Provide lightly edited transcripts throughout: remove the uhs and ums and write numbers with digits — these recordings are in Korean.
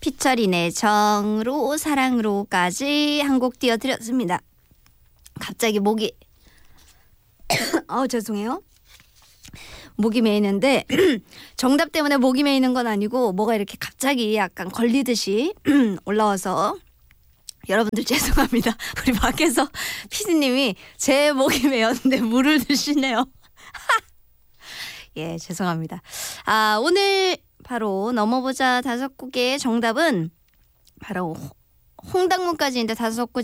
피처린의 정으로 사랑으로까지 한 곡 띄워드렸습니다. 갑자기 목이 죄송해요. 목이 메이는데 정답 때문에 목이 메이는 건 아니고 뭐가 이렇게 갑자기 약간 걸리듯이 올라와서 여러분들 죄송합니다. 우리 밖에서 피디님이 제 목이 메였는데 물을 드시네요. 예, 죄송합니다. 오늘 바로 넘어보자 5곡의 정답은 바로 홍당무까지인데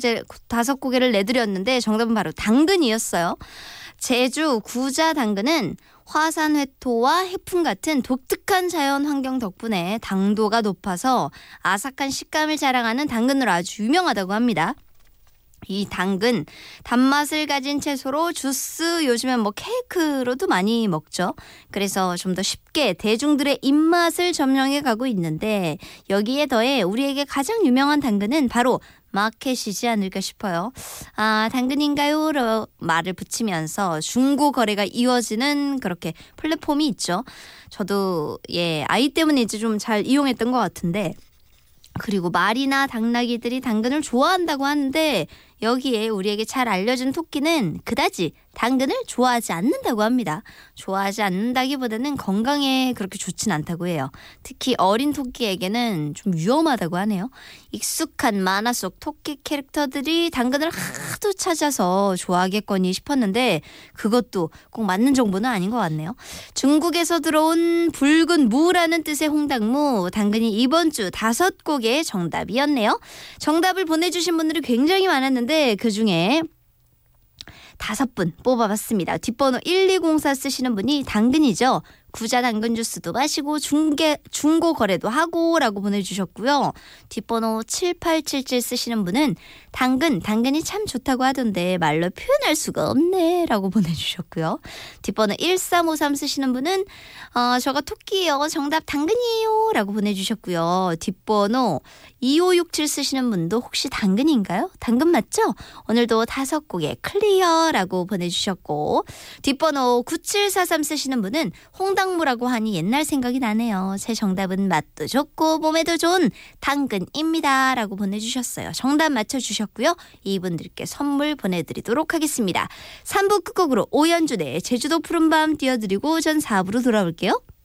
5곡을 내드렸는데 정답은 바로 당근이었어요. 제주 구자 당근은 화산회토와 해풍 같은 독특한 자연 환경 덕분에 당도가 높아서 아삭한 식감을 자랑하는 당근으로 아주 유명하다고 합니다. 이 당근, 단맛을 가진 채소로 주스, 요즘엔 케이크로도 많이 먹죠. 그래서 좀 더 쉽게 대중들의 입맛을 점령해 가고 있는데 여기에 더해 우리에게 가장 유명한 당근은 바로 마켓이지 않을까 싶어요. 당근인가요? 로 말을 붙이면서 중고 거래가 이어지는 그렇게 플랫폼이 있죠. 저도 아이 때문에 이제 좀 잘 이용했던 것 같은데 그리고 말이나 당나귀들이 당근을 좋아한다고 하는데 여기에 우리에게 잘 알려진 토끼는 그다지 당근을 좋아하지 않는다고 합니다. 좋아하지 않는다기보다는 건강에 그렇게 좋진 않다고 해요. 특히 어린 토끼에게는 좀 위험하다고 하네요. 익숙한 만화 속 토끼 캐릭터들이 당근을 하도 찾아서 좋아하겠거니 싶었는데 그것도 꼭 맞는 정보는 아닌 것 같네요. 중국에서 들어온 붉은 무라는 뜻의 홍당무, 당근이 이번 주 5곡의 정답이었네요. 정답을 보내주신 분들이 굉장히 많았는데 그중에 5분 뽑아봤습니다. 뒷번호 1204 쓰시는 분이 당근이죠. 구자 당근 주스도 마시고 중고 거래도 하고 라고 보내주셨고요. 뒷번호 7877 쓰시는 분은 당근이 참 좋다고 하던데 말로 표현할 수가 없네 라고 보내주셨고요. 뒷번호 1353 쓰시는 분은 저가 토끼예요. 정답 당근이에요 라고 보내주셨고요. 뒷번호 2567 쓰시는 분도 혹시 당근인가요? 당근 맞죠? 오늘도 5곡에 클리어라고 보내주셨고 뒷번호 9743 쓰시는 분은 홍당무라고 하니 옛날 생각이 나네요. 제 정답은 맛도 좋고 몸에도 좋은 당근입니다 라고 보내주셨어요. 정답 맞춰주셨고요. 이분들께 선물 보내드리도록 하겠습니다. 3부 끝곡으로 오연준의 제주도 푸른밤 띄워드리고 전 4부로 돌아올게요.